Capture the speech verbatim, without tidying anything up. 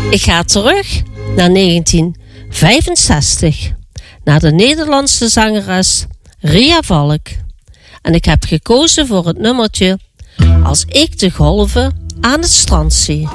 Ik ga terug naar negentien vijfenzestig, naar de Nederlandse zangeres Ria Valk. En ik heb gekozen voor het nummertje Als ik de golven aan het strand zie.